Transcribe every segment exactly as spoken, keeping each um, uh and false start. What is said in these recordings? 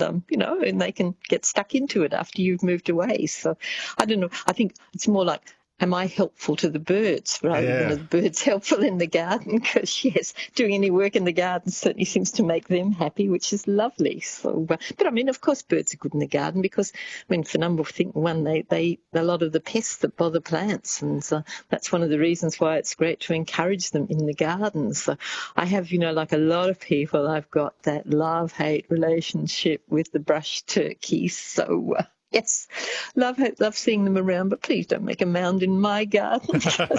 um, you know, and they can get stuck into it after you've moved away. So I don't know. I think it's more like, am I helpful to the birds rather Yeah. than are the birds helpful in the garden? Because, yes, doing any work in the garden certainly seems to make them happy, which is lovely. So, uh, but I mean, of course, birds are good in the garden because, I mean, for number of things, one, they, they, a lot of the pests that bother plants. And uh, that's one of the reasons why it's great to encourage them in the garden. So I have, you know, like a lot of people, I've got that love-hate relationship with the brush turkeys. So, uh, yes, love love seeing them around, but please don't make a mound in my garden.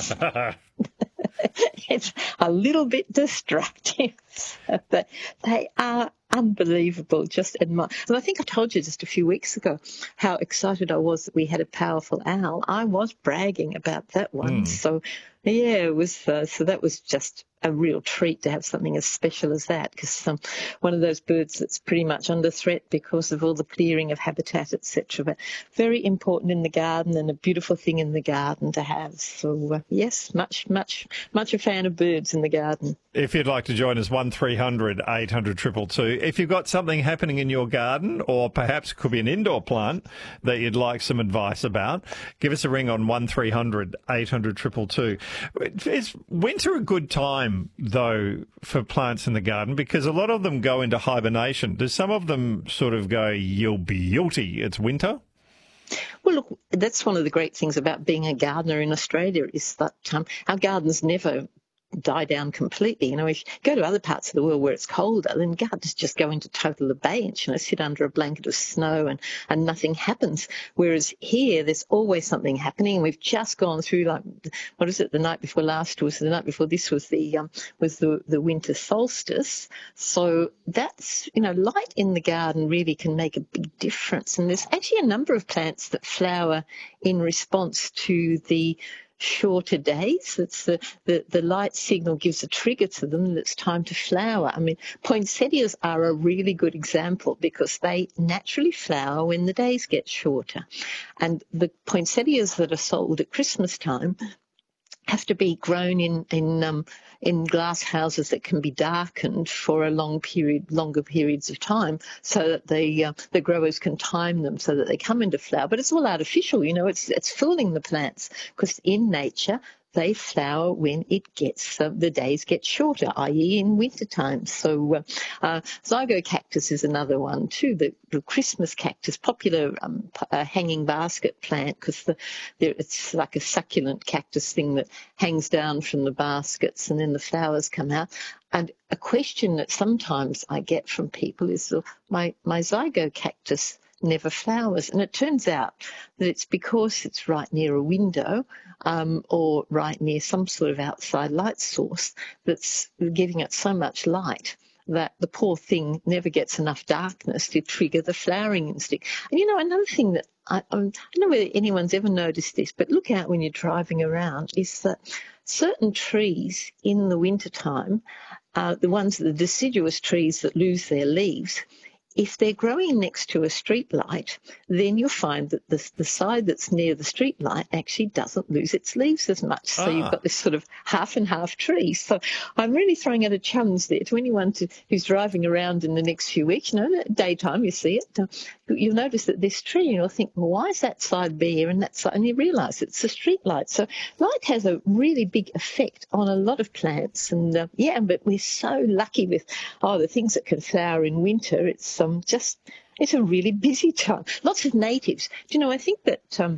It's a little bit distracting. But they are unbelievable, just admire. And I think I told you just a few weeks ago how excited I was that we had a powerful owl. I was bragging about that one. Mm. So, yeah, it was. Uh, so that was just a real treat to have something as special as that, because um, one of those birds that's pretty much under threat because of all the clearing of habitat, et cetera. But very important in the garden and a beautiful thing in the garden to have. So, uh, yes, much, much, much a fan of birds in the garden. If you'd like to join us, one three hundred eight hundred two two two. If you've got something happening in your garden, or perhaps it could be an indoor plant that you'd like some advice about, give us a ring on one three hundred eight hundred two two two. Is winter a good time, though, for plants in the garden? Because a lot of them go into hibernation. Do some of them sort of go, you'll be guilty, it's winter? Well, look, that's one of the great things about being a gardener in Australia is that um, our gardens never die down completely. You know, if you go to other parts of the world where it's colder, then gardens just go into total abeyance, you know, sit under a blanket of snow and, and nothing happens. Whereas here, there's always something happening. We've just gone through, like, what is it, the night before last was the night before this was the, um, was the, the winter solstice. So that's, you know, light in the garden really can make a big difference. And there's actually a number of plants that flower in response to the shorter days. It's the, the, the light signal gives a trigger to them that it's time to flower. I mean, poinsettias are a really good example because they naturally flower when the days get shorter. And the poinsettias that are sold at Christmas time have to be grown in in um, in glass houses that can be darkened for a long period, longer periods of time, so that the uh, the growers can time them so that they come into flower. But it's all artificial, you know. It's it's fooling the plants because in nature they flower when it gets uh, the days get shorter, that is, in winter time. So, uh, uh, zygocactus is another one too. The, the Christmas cactus, popular um, uh, hanging basket plant, because the, it's like a succulent cactus thing that hangs down from the baskets, and then the flowers come out. And a question that sometimes I get from people is, uh, my my zygocactus never flowers. And it turns out that it's because it's right near a window um, or right near some sort of outside light source that's giving it so much light that the poor thing never gets enough darkness to trigger the flowering instinct. And, you know, another thing that I, I don't know whether anyone's ever noticed this, but look out when you're driving around, is that certain trees in the wintertime, uh, the ones, the deciduous trees that lose their leaves, if they're growing next to a street light, then you'll find that the, the side that's near the street light actually doesn't lose its leaves as much. So Ah. you've got this sort of half and half tree. So I'm really throwing out a challenge there to anyone to, who's driving around in the next few weeks. You know, daytime you see it, uh, you'll notice that this tree, and you'll think, well, why is that side bare and that side? And you realise it's a street light. So light has a really big effect on a lot of plants. And uh, yeah, but we're so lucky with, oh, the things that can flower in winter. It's um, just, it's a really busy time. Lots of natives. Do you know, I think that um,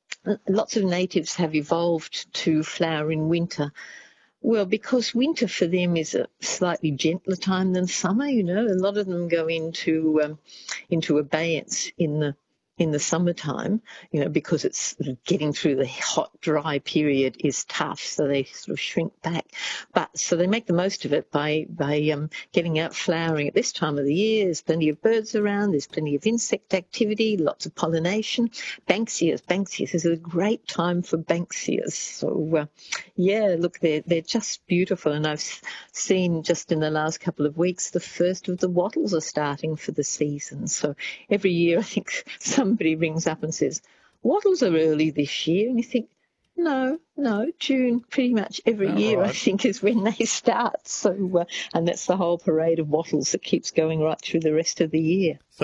lots of natives have evolved to flower in winter. Well, because winter for them is a slightly gentler time than summer, you know. A lot of them go into um, into abeyance in the in the summertime, you know, because it's getting through the hot, dry period is tough, so they sort of shrink back. But so they make the most of it by by um, getting out flowering at this time of the year. There's plenty of birds around. There's plenty of insect activity, lots of pollination. Banksias, Banksias is a great time for Banksias. So, uh, yeah, look, they're, they're just beautiful. And I've seen just in the last couple of weeks, the first of the wattles are starting for the season. So every year, I think some Somebody rings up and says, wattles are early this year. And you think, no, no, June pretty much every Oh, year, right. I think, is when they start. So, uh, and that's the whole parade of wattles that keeps going right through the rest of the year.